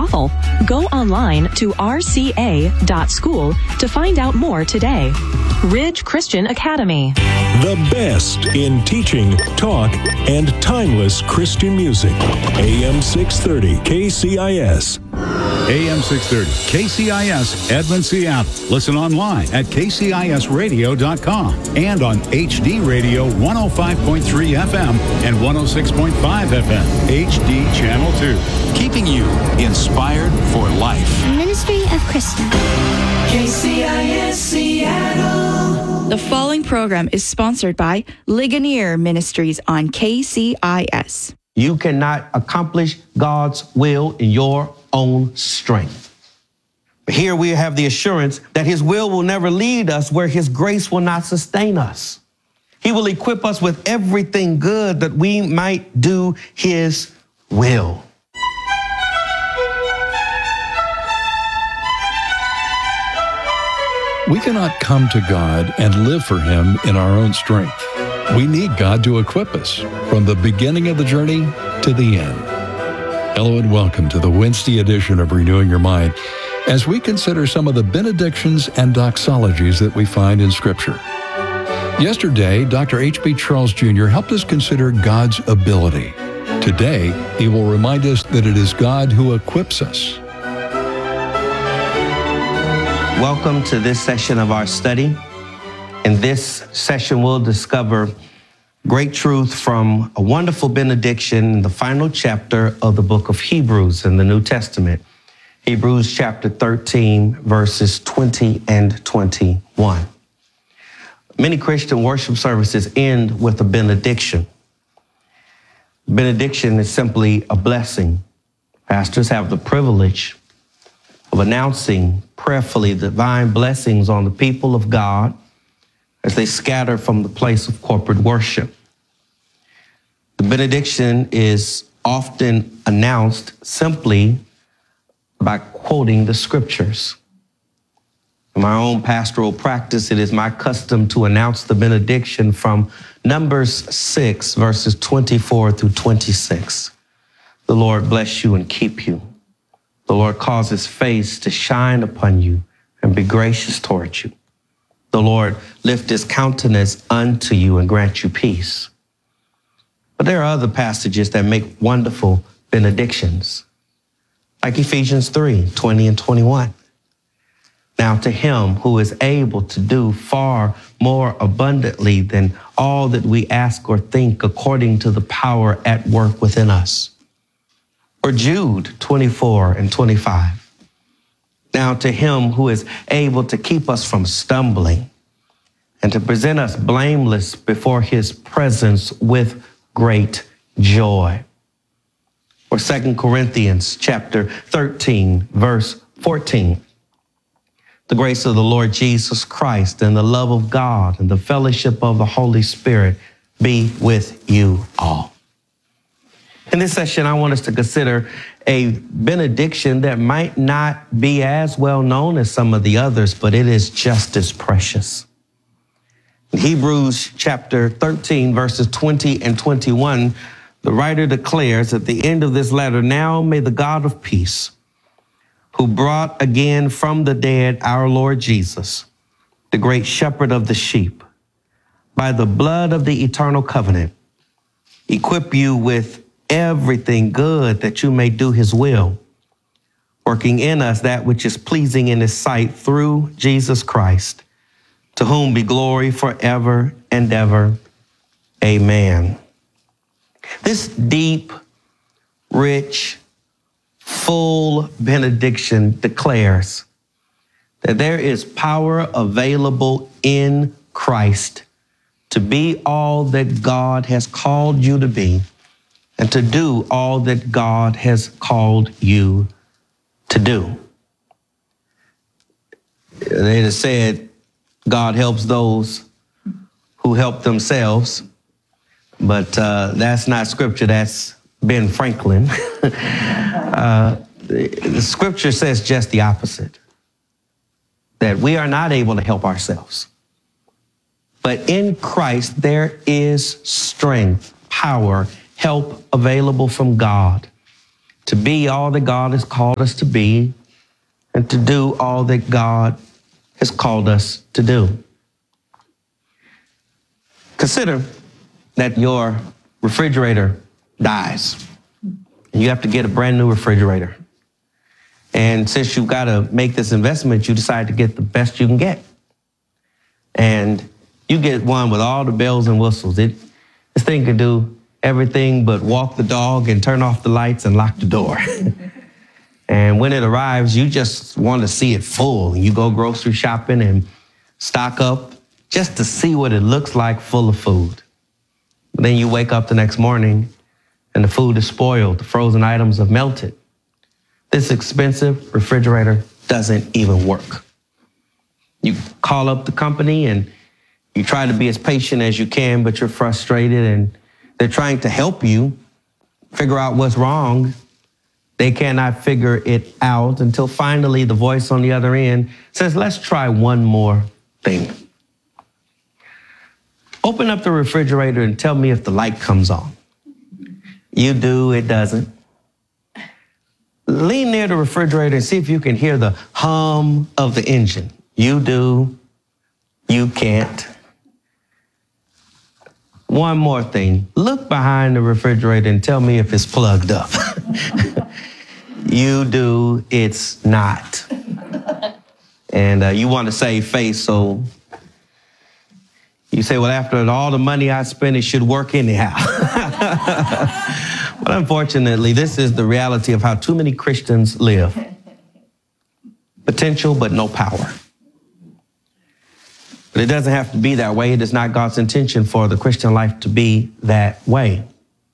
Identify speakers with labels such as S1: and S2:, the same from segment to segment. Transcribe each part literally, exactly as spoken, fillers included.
S1: awful. Go online to r c a dot school to find out more today. Ridge Christian Academy.
S2: The best in teaching, talk, and timeless Christian music. A M six thirty K C I S.
S3: A M six thirty K C I S, Edmond, Seattle. Listen online at k c i s radio dot com and on H D Radio one oh five point three F M and one oh six point five F M, H D Channel two. Keeping you inspired for life.
S4: Ministry of Christian.
S5: K C I S Seattle.
S6: The following program is sponsored by Ligonier Ministries on K C I S.
S7: You cannot accomplish God's will in your own strength. Here we have the assurance that his will will never lead us where his grace will not sustain us. He will equip us with everything good that we might do his will.
S8: We cannot come to God and live for him in our own strength. We need God to equip us from the beginning of the journey to the end. Hello and welcome to the Wednesday edition of Renewing Your Mind as we consider some of the benedictions and doxologies that we find in Scripture. Yesterday, Doctor H B Charles Junior helped us consider God's ability. Today, he will remind us that it is God who equips us.
S7: Welcome to this session of our study. In this session, we'll discover great truth from a wonderful benediction in the final chapter of the book of Hebrews in the New Testament. Hebrews chapter thirteen, verses twenty and twenty-one. Many Christian worship services end with a benediction. Benediction is simply a blessing. Pastors have the privilege of announcing prayerfully divine blessings on the people of God as they scatter from the place of corporate worship. The benediction is often announced simply by quoting the scriptures. In my own pastoral practice, it is my custom to announce the benediction from Numbers six, verses twenty-four through twenty-six. The Lord bless you and keep you. The Lord cause his face to shine upon you and be gracious towards you. The Lord lift his countenance unto you and grant you peace. But there are other passages that make wonderful benedictions, like Ephesians three, twenty and twenty-one. Now to him who is able to do far more abundantly than all that we ask or think, according to the power at work within us. Or Jude twenty-four and twenty-five. Now to him who is able to keep us from stumbling and to present us blameless before his presence with great joy. Or Second Corinthians chapter thirteen, verse fourteen. The grace of the Lord Jesus Christ and the love of God and the fellowship of the Holy Spirit be with you all. In this session, I want us to consider a benediction that might not be as well known as some of the others, but it is just as precious. In Hebrews chapter thirteen, verses twenty and twenty-one, the writer declares at the end of this letter, now may the God of peace, who brought again from the dead our Lord Jesus, the great shepherd of the sheep, by the blood of the eternal covenant, equip you with everything good that you may do his will, working in us that which is pleasing in his sight through Jesus Christ, to whom be glory forever and ever. Amen. This deep, rich, full benediction declares that there is power available in Christ to be all that God has called you to be and to do all that God has called you to do. It is said, God helps those who help themselves, but uh, that's not scripture, that's Ben Franklin. uh, the, the scripture says just the opposite, that we are not able to help ourselves. But in Christ, there is strength, power, help available from God to be all that God has called us to be and to do all that God has called us to do. Consider that your refrigerator dies and you have to get a brand new refrigerator. And since you've got to make this investment, you decide to get the best you can get. And you get one with all the bells and whistles. It, this thing can do everything but walk the dog and turn off the lights and lock the door. And when it arrives, you just want to see it full. And you go grocery shopping and stock up just to see what it looks like full of food. But then you wake up the next morning and the food is spoiled. The frozen items have melted. This expensive refrigerator doesn't even work. You call up the company and you try to be as patient as you can, but you're frustrated and they're trying to help you figure out what's wrong. They cannot figure it out until finally the voice on the other end says, let's try one more thing. Open up the refrigerator and tell me if the light comes on. You do, it doesn't. Lean near the refrigerator and see if you can hear the hum of the engine. You do, you can't. One more thing. Look behind the refrigerator and tell me if it's plugged up. You do, it's not. And uh, you want to save face, so you say, well, after all the money I spent, it should work anyhow. But unfortunately, this is the reality of how too many Christians live. Potential, but no power. But it doesn't have to be that way. It is not God's intention for the Christian life to be that way.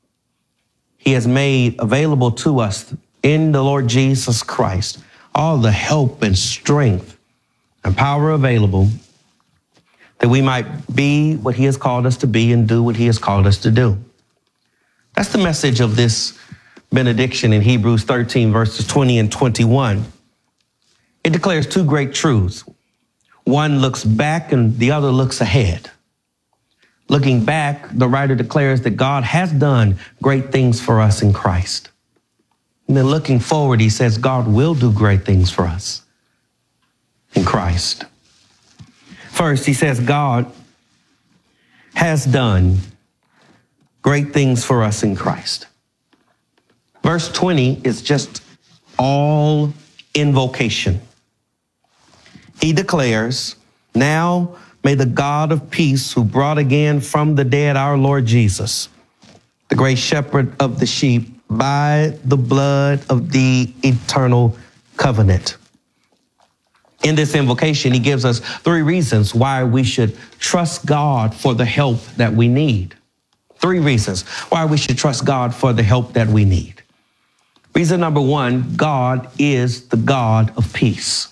S7: He has made available to us in the Lord Jesus Christ all the help and strength and power available that we might be what he has called us to be and do what he has called us to do. That's the message of this benediction in Hebrews thirteen, verses twenty and twenty-one. It declares two great truths. One looks back and the other looks ahead. Looking back, the writer declares that God has done great things for us in Christ. And then looking forward, he says God will do great things for us in Christ. First, he says God has done great things for us in Christ. Verse twenty is just all invocation. He declares, now may the God of peace, who brought again from the dead our Lord Jesus, the great shepherd of the sheep, by the blood of the eternal covenant. In this invocation, he gives us three reasons why we should trust God for the help that we need. Three reasons why we should trust God for the help that we need. Reason number one, God is the God of peace.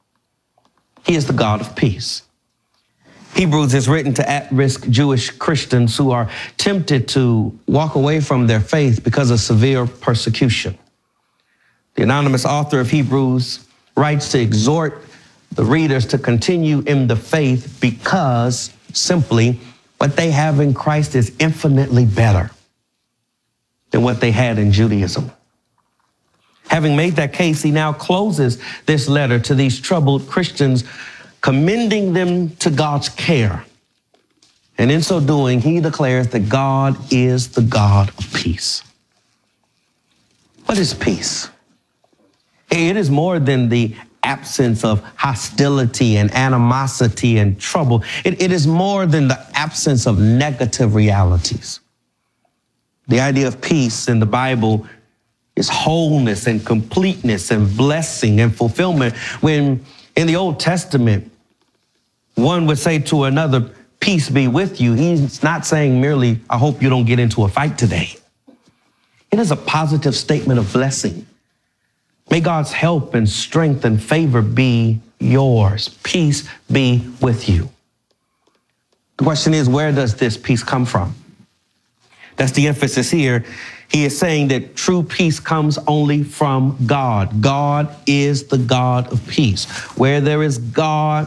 S7: He is the God of peace. Hebrews is written to at-risk Jewish Christians who are tempted to walk away from their faith because of severe persecution. The anonymous author of Hebrews writes to exhort the readers to continue in the faith because simply what they have in Christ is infinitely better than what they had in Judaism. Having made that case, he now closes this letter to these troubled Christians, commending them to God's care. And in so doing, he declares that God is the God of peace. What is peace? It is more than the absence of hostility and animosity and trouble. It, it is more than the absence of negative realities. The idea of peace in the Bible is wholeness and completeness and blessing and fulfillment. When in the Old Testament, one would say to another, peace be with you, he's not saying merely, I hope you don't get into a fight today. It is a positive statement of blessing. May God's help and strength and favor be yours. Peace be with you. The question is, where does this peace come from? That's the emphasis here. He is saying that true peace comes only from God. God is the God of peace. Where there is God,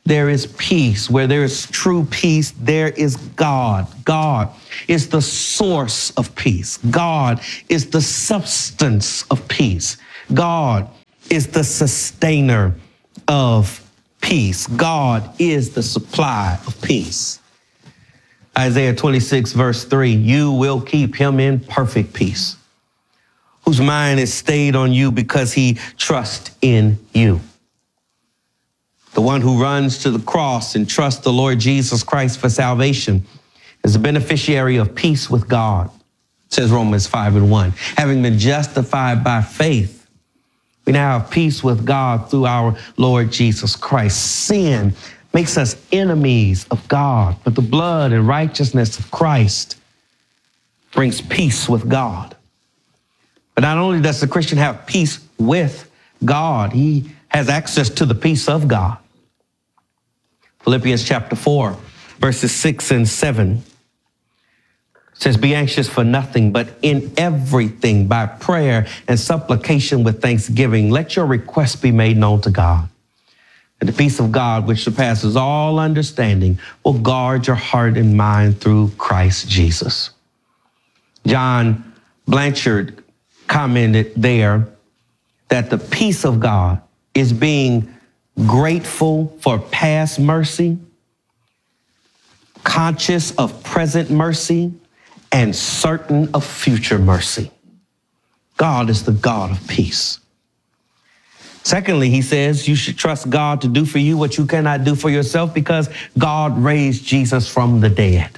S7: there is peace. Where there is true peace, there is God. God is the source of peace. God is the substance of peace. God is the sustainer of peace. God is the supply of peace. Isaiah twenty-six, verse three, you will keep him in perfect peace, whose mind is stayed on you because he trusts in you. The one who runs to the cross and trusts the Lord Jesus Christ for salvation is a beneficiary of peace with God, says Romans five and one. Having been justified by faith, we now have peace with God through our Lord Jesus Christ. Sin makes us enemies of God, but the blood and righteousness of Christ brings peace with God. But not only does the Christian have peace with God, he has access to the peace of God. Philippians chapter four, verses six and seven says, be anxious for nothing, but in everything by prayer and supplication with thanksgiving, let your requests be made known to God. And the peace of God, which surpasses all understanding, will guard your heart and mind through Christ Jesus. John Blanchard commented there that the peace of God is being grateful for past mercy, conscious of present mercy, and certain of future mercy. God is the God of peace. Secondly, he says you should trust God to do for you what you cannot do for yourself because God raised Jesus from the dead.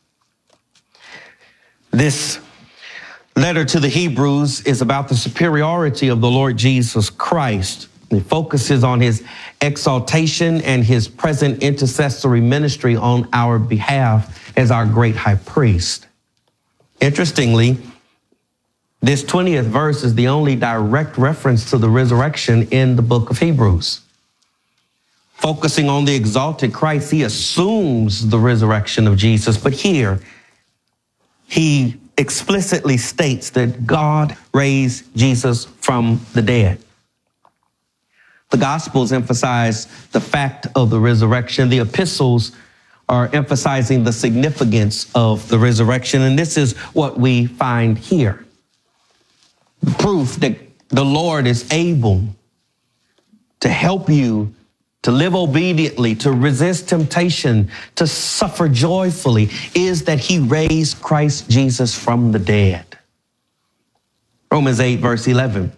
S7: This letter to the Hebrews is about the superiority of the Lord Jesus Christ. It focuses on his exaltation and his present intercessory ministry on our behalf as our great high priest. Interestingly, this twentieth verse is the only direct reference to the resurrection in the book of Hebrews. Focusing on the exalted Christ, he assumes the resurrection of Jesus, but here he explicitly states that God raised Jesus from the dead. The Gospels emphasize the fact of the resurrection. The epistles are emphasizing the significance of the resurrection, and this is what we find here. Proof that the Lord is able to help you to live obediently, to resist temptation, to suffer joyfully, is that he raised Christ Jesus from the dead. Romans eight, verse eleven.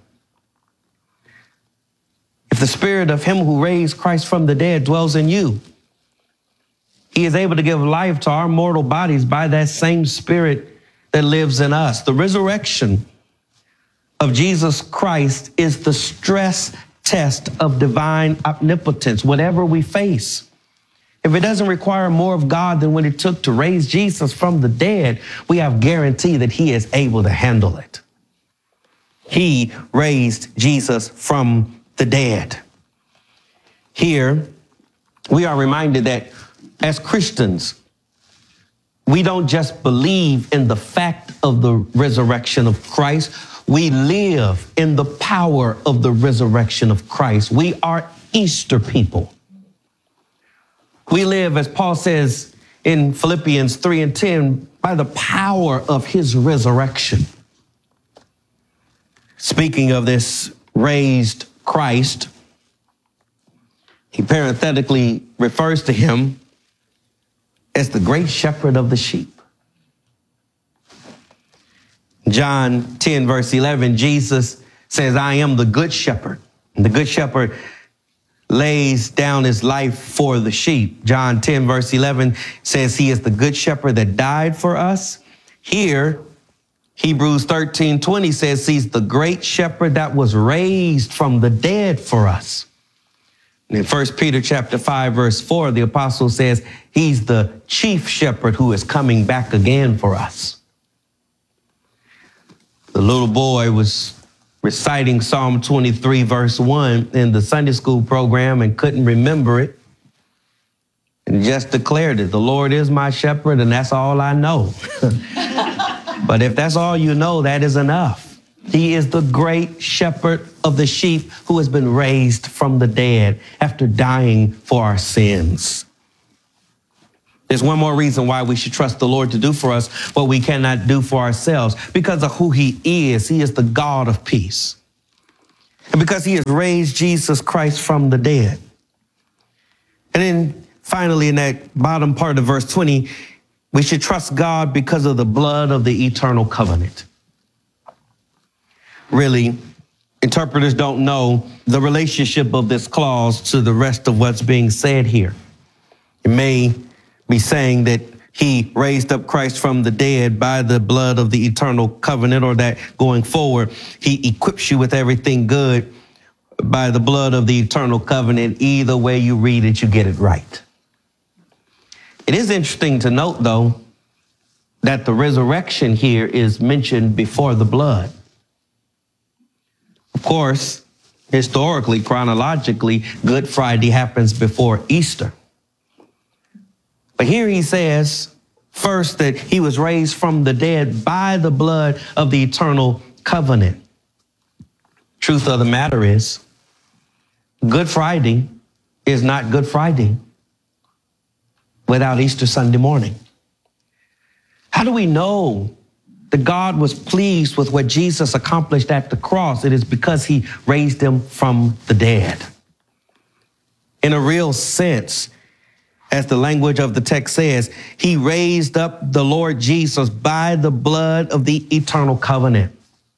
S7: If the spirit of him who raised Christ from the dead dwells in you, he is able to give life to our mortal bodies by that same spirit that lives in us. The resurrection of Jesus Christ is the stress test of divine omnipotence, whatever we face. If it doesn't require more of God than what it took to raise Jesus from the dead, we have guarantee that he is able to handle it. He raised Jesus from the dead. Here, we are reminded that as Christians, we don't just believe in the fact of the resurrection of Christ. We live in the power of the resurrection of Christ. We are Easter people. We live, as Paul says in Philippians three and ten, by the power of his resurrection. Speaking of this raised Christ, he parenthetically refers to him as the great shepherd of the sheep. John ten, verse eleven, Jesus says, I am the good shepherd. And the good shepherd lays down his life for the sheep. John ten, verse eleven says he is the good shepherd that died for us. Here, Hebrews thirteen twenty says he's the great shepherd that was raised from the dead for us. And in First Peter chapter five, verse four, the apostle says he's the chief shepherd who is coming back again for us. The little boy was reciting Psalm twenty-three, verse one in the Sunday school program and couldn't remember it and just declared it. The Lord is my shepherd, and that's all I know. But if that's all you know, that is enough. He is the great shepherd of the sheep who has been raised from the dead after dying for our sins. There's one more reason why we should trust the Lord to do for us what we cannot do for ourselves, because of who he is. He is the God of peace. And because he has raised Jesus Christ from the dead. And then finally, in that bottom part of verse twenty, we should trust God because of the blood of the eternal covenant. Really, interpreters don't know the relationship of this clause to the rest of what's being said here. It may be saying that he raised up Christ from the dead by the blood of the eternal covenant, or that going forward, he equips you with everything good by the blood of the eternal covenant. Either way you read it, you get it right. It is interesting to note, though, that the resurrection here is mentioned before the blood. Of course, historically, chronologically, Good Friday happens before Easter. But here he says first that he was raised from the dead by the blood of the eternal covenant. Truth of the matter is, Good Friday is not Good Friday without Easter Sunday morning. How do we know that God was pleased with what Jesus accomplished at the cross? It is because he raised him from the dead. In a real sense, as the language of the text says, he raised up the Lord Jesus by the blood of the eternal covenant.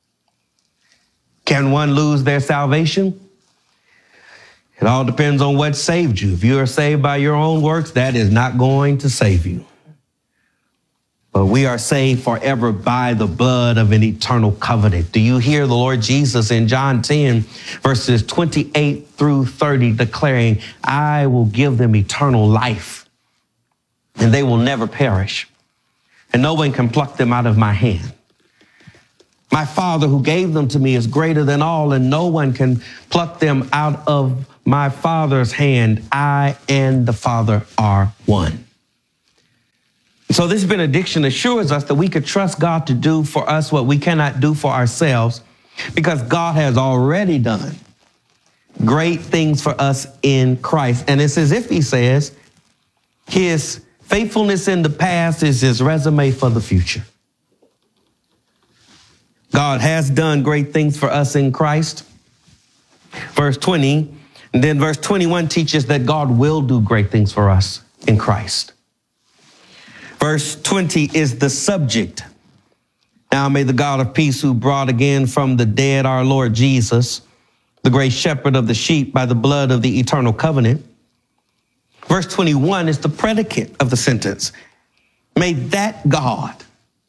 S7: Can one lose their salvation? It all depends on what saved you. If you are saved by your own works, that is not going to save you. But we are saved forever by the blood of an eternal covenant. Do you hear the Lord Jesus in John ten, verses twenty-eight through thirty, declaring, I will give them eternal life, and they will never perish, and no one can pluck them out of my hand. My Father who gave them to me is greater than all, and no one can pluck them out of my Father's hand. I and the Father are one. So this benediction assures us that we could trust God to do for us what we cannot do for ourselves, because God has already done great things for us in Christ. And it's as if he says his faithfulness in the past is his resume for the future. God has done great things for us in Christ. Verse twenty, and then verse twenty-one teaches that God will do great things for us in Christ. Verse twenty is the subject. Now may the God of peace, who brought again from the dead our Lord Jesus, the great shepherd of the sheep, by the blood of the eternal covenant. Verse twenty-one is the predicate of the sentence. May that God,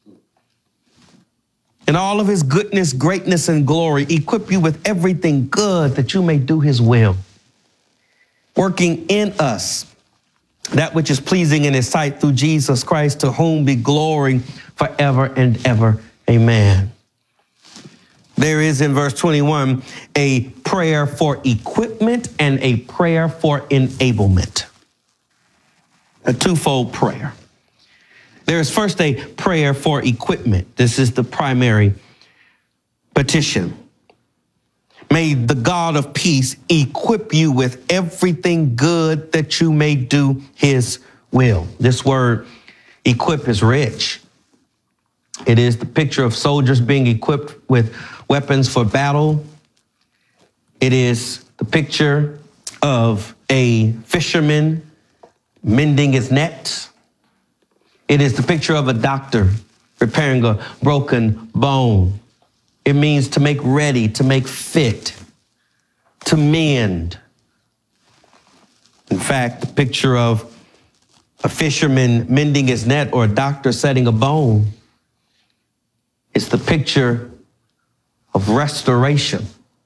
S7: in all of his goodness, greatness, and glory, equip you with everything good that you may do his will, working in us that which is pleasing in his sight through Jesus Christ, to whom be glory forever and ever. Amen. There is in verse twenty-one a prayer for equipment and a prayer for enablement. A twofold prayer. There is first a prayer for equipment. This is the primary petition. May the God of peace equip you with everything good that you may do his will. This word equip is rich. It is the picture of soldiers being equipped with weapons for battle. It is the picture of a fisherman mending his net. It is the picture of a doctor repairing a broken bone. It means to make ready, to make fit, to mend. In fact, the picture of a fisherman mending his net or a doctor setting a bone is the picture of restoration,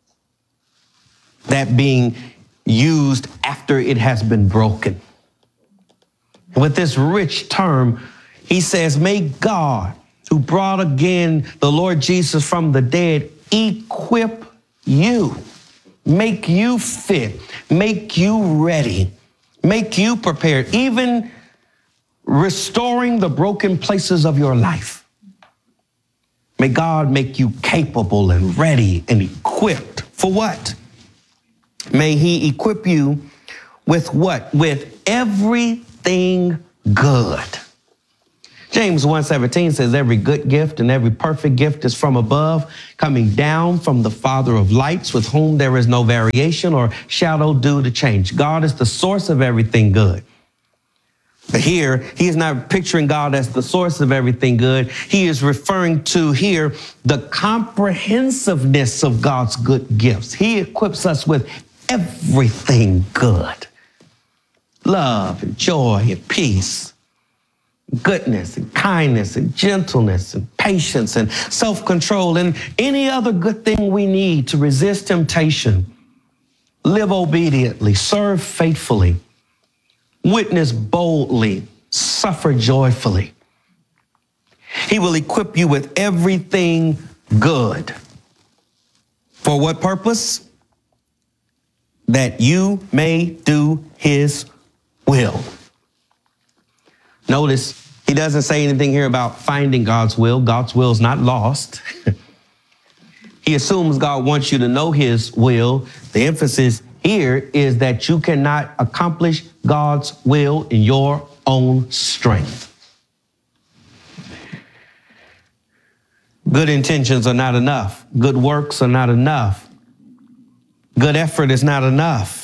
S7: that being used after it has been broken. With this rich term, he says, may God, who brought again the Lord Jesus from the dead, equip you, make you fit, make you ready, make you prepared, even restoring the broken places of your life. May God make you capable and ready and equipped for what? May he equip you with what? With everything good. James one seventeen says every good gift and every perfect gift is from above, coming down from the Father of lights, with whom there is no variation or shadow due to change. God is the source of everything good. But here, he is not picturing God as the source of everything good. He is referring to here the comprehensiveness of God's good gifts. He equips us with everything good. Love and joy and peace, goodness and kindness and gentleness and patience and self-control and any other good thing we need to resist temptation, live obediently, serve faithfully, witness boldly, suffer joyfully. He will equip you with everything good. For what purpose? That you may do his will. Notice he doesn't say anything here about finding God's will. God's will is not lost. He assumes God wants you to know his will. The emphasis here is that you cannot accomplish God's will in your own strength. Good intentions are not enough. Good works are not enough. Good effort is not enough.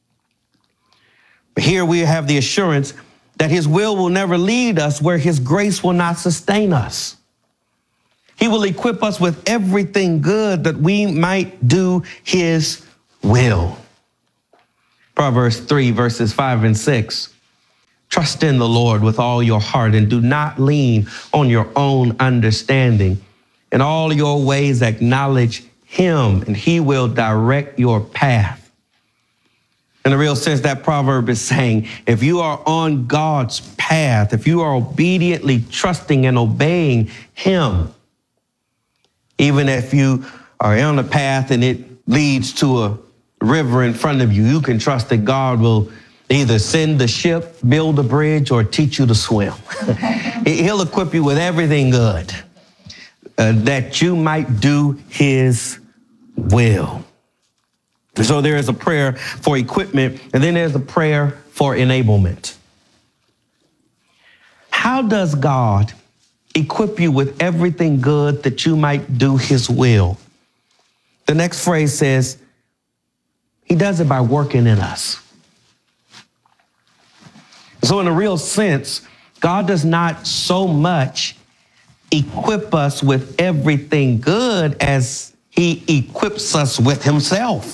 S7: But here we have the assurance that his will will never lead us where his grace will not sustain us. He will equip us with everything good that we might do his will. Proverbs three, verses five and six. Trust in the Lord with all your heart and do not lean on your own understanding. In all your ways acknowledge him and he will direct your path. In a real sense, that proverb is saying, if you are on God's path, if you are obediently trusting and obeying him, even if you are on a path and it leads to a river in front of you, you can trust that God will either send the ship, build a bridge, or teach you to swim. He'll equip you with everything good uh, that you might do his will. So there is a prayer for equipment, and then there's a prayer for enablement. How does God equip you with everything good that you might do his will? The next phrase says, he does it by working in us. So in a real sense, God does not so much equip us with everything good as he equips us with himself.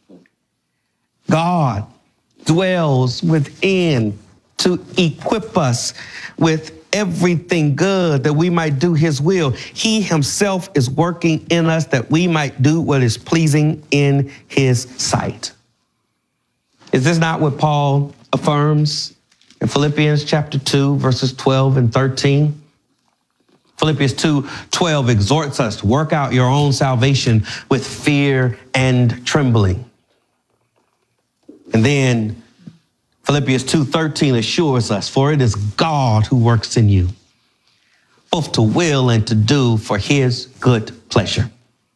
S7: God dwells within to equip us with everything good that we might do his will. He himself is working in us that we might do what is pleasing in his sight. Is this not what Paul affirms in Philippians chapter two, verses twelve and thirteen? Philippians two twelve exhorts us to work out your own salvation with fear and trembling. And then Philippians two thirteen assures us, for it is God who works in you, both to will and to do for his good pleasure.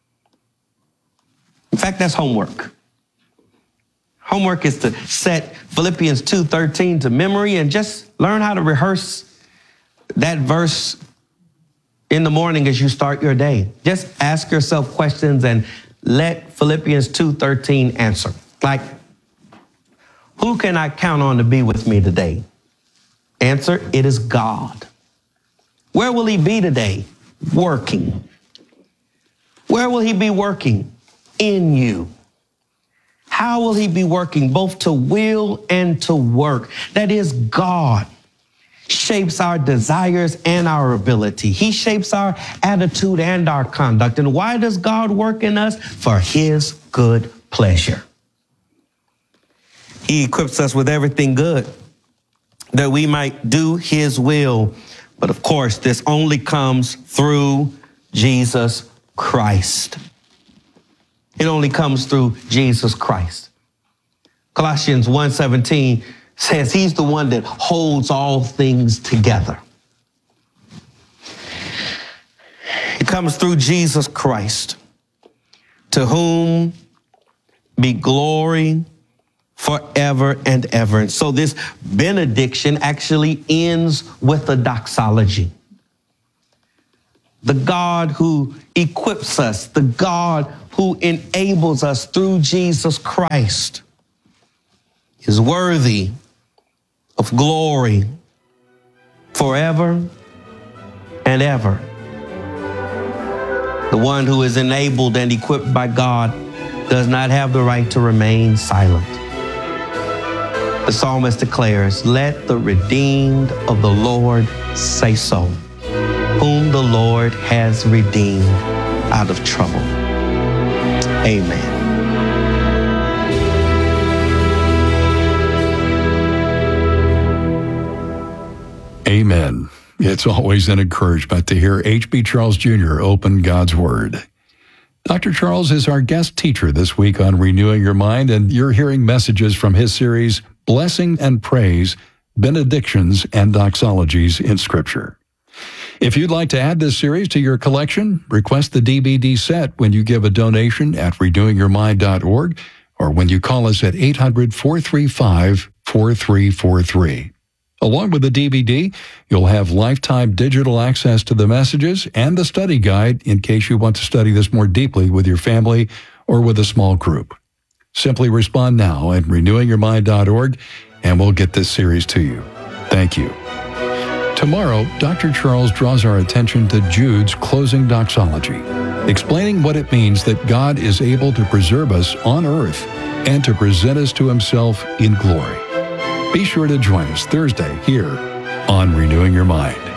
S7: In fact, that's homework. Homework is to set Philippians two thirteen to memory and just learn how to rehearse that verse in the morning as you start your day. Just ask yourself questions and let Philippians two thirteen answer. Like, who can I count on to be with me today? Answer, it is God. Where will he be today? Working. Where will he be working? In you. How will he be working? Both to will and to work. That is, God shapes our desires and our ability. He shapes our attitude and our conduct. And why does God work in us? For his good pleasure. He equips us with everything good that we might do his will. But of course, this only comes through Jesus Christ. It only comes through Jesus Christ. Colossians one seventeen says he's the one that holds all things together. It comes through Jesus Christ, to whom be glory forever and ever. And so this benediction actually ends with a doxology. The God who equips us, the God who enables us through Jesus Christ is worthy of glory forever and ever. The one who is enabled and equipped by God does not have the right to remain silent. The psalmist declares, let the redeemed of the Lord say so, whom the Lord has redeemed out of trouble. Amen.
S8: Amen. It's always an encouragement to hear H B Charles Junior open God's Word. Doctor Charles is our guest teacher this week on Renewing Your Mind, and you're hearing messages from his series, Blessing and Praise, Benedictions and Doxologies in Scripture. If you'd like to add this series to your collection, request the D V D set when you give a donation at renewing your mind dot org or when you call us at eight hundred, four three five, four three four three. Along with the D V D, you'll have lifetime digital access to the messages and the study guide in case you want to study this more deeply with your family or with a small group. Simply respond now at renewing your mind dot org and we'll get this series to you. Thank you. Tomorrow, Doctor Charles draws our attention to Jude's closing doxology, explaining what it means that God is able to preserve us on earth and to present us to himself in glory. Be sure to join us Thursday here on Renewing Your Mind.